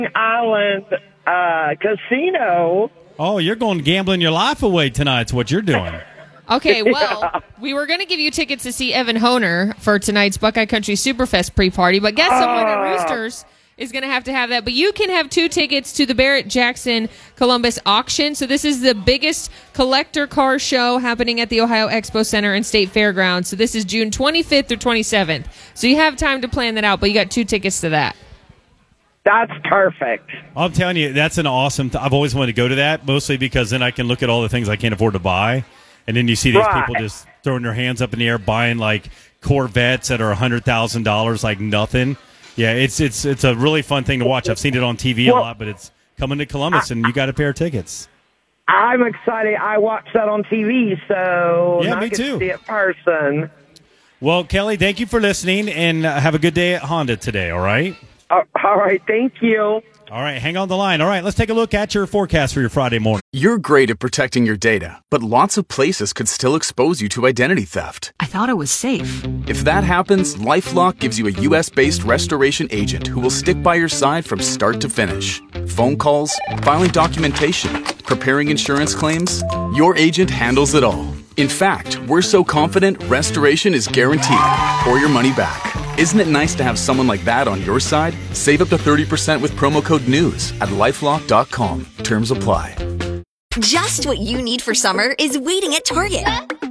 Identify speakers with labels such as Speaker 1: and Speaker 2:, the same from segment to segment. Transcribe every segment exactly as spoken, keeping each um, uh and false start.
Speaker 1: Island uh, Casino.
Speaker 2: Oh, you're going gambling your life away tonight. It's what you're doing.
Speaker 3: Okay, well, we were going to give you tickets to see Evan Honer for tonight's Buckeye Country Superfest pre-party, but guess someone at Roosters is going to have to have that. But you can have two tickets to the Barrett-Jackson Columbus auction. So this is the biggest collector car show happening at the Ohio Expo Center and State Fairgrounds. So this is June twenty-fifth through twenty-seventh. So you have time to plan that out, but you got two tickets to that.
Speaker 1: That's perfect.
Speaker 2: I'm telling you, that's an awesome th- I've always wanted to go to that, mostly because then I can look at all the things I can't afford to buy. And then you see these
Speaker 1: right.
Speaker 2: people just throwing their hands up in the air, buying like Corvettes that are one hundred thousand dollars like nothing. Yeah, it's it's it's a really fun thing to watch. I've seen it on T V well, a lot, but it's coming to Columbus, and you got a pair of tickets.
Speaker 1: I'm excited. I watched that on T V, so
Speaker 2: yeah,
Speaker 1: I
Speaker 2: me
Speaker 1: get
Speaker 2: too.
Speaker 1: to see it in person.
Speaker 2: Well, Kelly, thank you for listening, and uh, have a good day at Honda today, all right?
Speaker 1: Uh, all right, thank you.
Speaker 2: All right, hang on the line. All right, let's take a look at your forecast for your Friday morning.
Speaker 4: You're great at protecting your data, but lots of places could still expose you to identity theft.
Speaker 5: I thought it was safe.
Speaker 4: If that happens, LifeLock gives you a U S-based restoration agent who will stick by your side from start to finish. Phone calls, filing documentation, preparing insurance claims, your agent handles it all. In fact, we're so confident restoration is guaranteed or your money back. Isn't it nice to have someone like that on your side? Save up to thirty percent with promo code NEWS at lifelock dot com. Terms apply.
Speaker 6: Just what you need for summer is waiting at Target.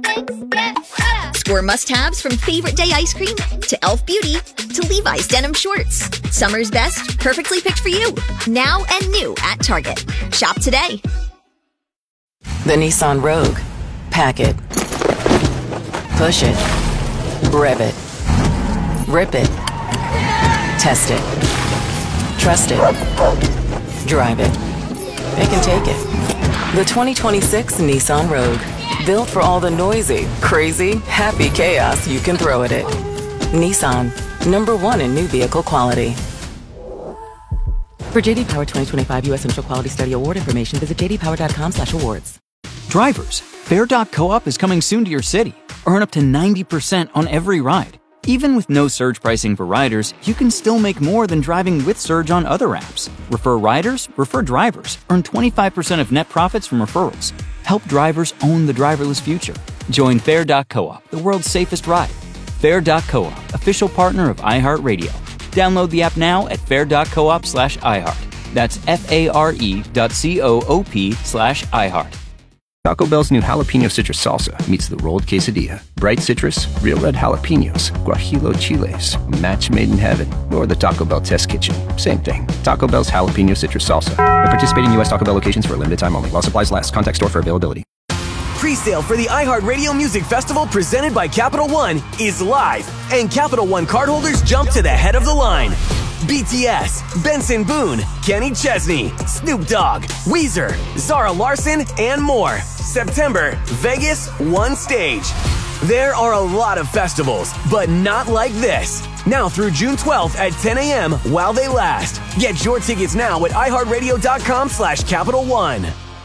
Speaker 6: Score must-haves from favorite day ice cream to e l f Beauty to Levi's denim shorts. Summer's best, perfectly picked for you. Now and new at Target. Shop today.
Speaker 7: The Nissan Rogue. Pack it. Push it. Rev it. Rip it. Test it. Trust it. Drive it. It can take it. The twenty twenty-six Nissan Rogue. Built for all the noisy, crazy, happy chaos you can throw at it. Nissan. Number one in new vehicle quality. For J D Power twenty twenty-five U S Central Quality Study Award information, visit j d power dot com slash awards.
Speaker 8: Drivers, Fair dot coop is coming soon to your city. Earn up to ninety percent on every ride. Even with no surge pricing for riders, you can still make more than driving with Surge on other apps. Refer riders, refer drivers. Earn twenty-five percent of net profits from referrals. Help drivers own the driverless future. Join Fair dot coop, the world's safest ride. Fair dot coop, official partner of iHeartRadio. Download the app now at fair dot coop slash iHeart. That's F-A-R-E dot C-O-O-P slash iHeart.
Speaker 9: Taco Bell's new jalapeno citrus salsa meets the rolled quesadilla. Bright citrus, real red jalapenos, guajillo chiles, a match made in heaven, or the Taco Bell test kitchen. Same thing. Taco Bell's jalapeno citrus salsa. At participating U S Taco Bell locations for a limited time only. While supplies last. Contact store for availability.
Speaker 10: Pre-sale for the iHeartRadio Music Festival presented by Capital One is live, and Capital One cardholders jump to the head of the line. B T S, Benson Boone, Kenny Chesney, Snoop Dogg, Weezer, Zara Larson, and more. September, Vegas, one stage. There are a lot of festivals, but not like this. Now through June twelfth at ten a.m. while they last. Get your tickets now at iHeartRadio dot com slash Capital One.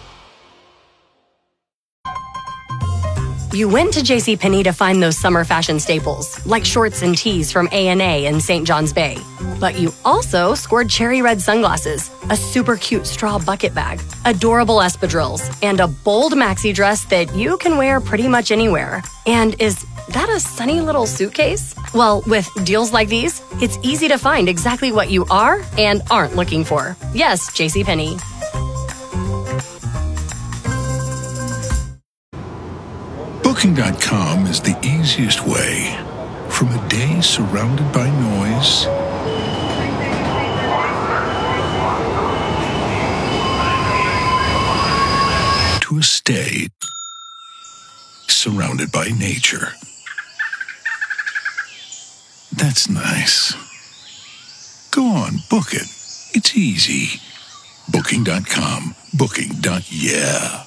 Speaker 11: You went to JCPenney to find those summer fashion staples, like shorts and tees from A and A in Saint John's Bay. But you also scored cherry red sunglasses, a super cute straw bucket bag, adorable espadrilles, and a bold maxi dress that you can wear pretty much anywhere. And is that a sunny little suitcase? Well, with deals like these, it's easy to find exactly what you are and aren't looking for. Yes, JCPenney.
Speaker 12: Booking dot com is the easiest way. From a day surrounded by noise to a stay surrounded by nature. That's nice. Go on, book it. It's easy. Booking dot com. Booking. Yeah.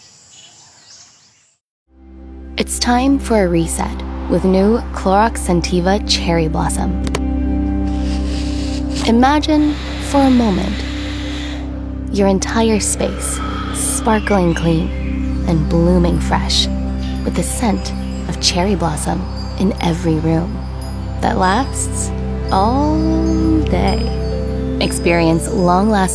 Speaker 13: It's time for a reset with new Clorox Scentiva Cherry Blossom. Imagine, for a moment, your entire space sparkling clean and blooming fresh with the scent of cherry blossom in every room that lasts all day. Experience long-lasting